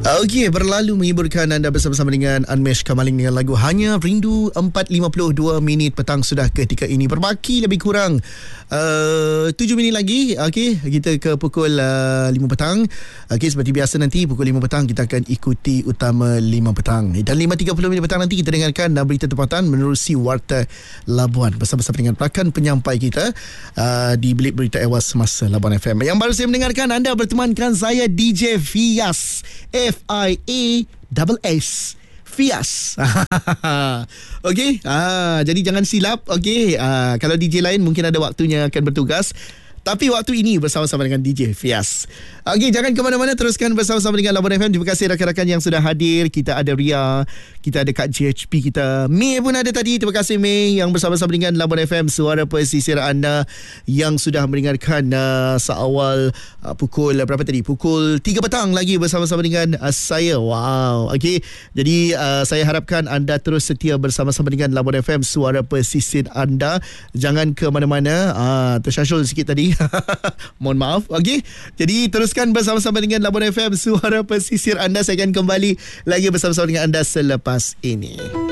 Okey, berlalu menghiburkan anda bersama-sama dengan Anmesh Kamaling dengan lagu Hanya Rindu. 4.52 minit petang sudah ketika ini. Berbaki lebih kurang 7 minit lagi. Okey, kita ke pukul 5 petang. Okey, seperti biasa nanti pukul 5 petang kita akan ikuti Utama 5 petang. Dan 5.30 minit petang nanti kita dengarkan berita tempatan menerusi Warta Labuan bersama-sama dengan pelakon penyampai kita di Bilik Berita Ewas Semasa Labuan FM. Yang baru saya mendengarkan, anda bertemankan saya DJ Fias, Fias, Fias. Okey, jadi jangan silap. Okey, kalau DJ lain mungkin ada waktunya akan bertugas, tapi waktu ini bersama-sama dengan DJ Fias. Okey, jangan ke mana-mana, teruskan bersama-sama dengan Labuan FM. Terima kasih rakan-rakan yang sudah hadir. Kita ada Ria, kita ada Kak GHP, kita May pun ada tadi. Terima kasih May yang bersama-sama dengan Labuan FM, suara pesisir anda yang sudah mendengarkan seawal pukul berapa tadi? Pukul 3 petang lagi bersama-sama dengan saya. Wow. Okey, jadi saya harapkan anda terus setia bersama-sama dengan Labuan FM, suara pesisir anda. Jangan ke mana-mana. Tersyasyul sikit tadi. Mohon maaf. Okey, jadi teruskan bersama-sama dengan Labuan FM, suara pesisir anda. Saya akan kembali lagi bersama-sama dengan anda selepas ini.